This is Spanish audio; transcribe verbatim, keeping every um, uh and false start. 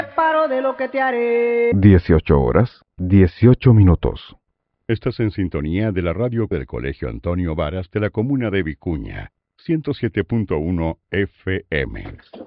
Paro de lo que te haré. dieciocho horas, dieciocho minutos. Estás en sintonía de la radio del Colegio Antonio Varas de la comuna de Vicuña, ciento siete punto uno F M.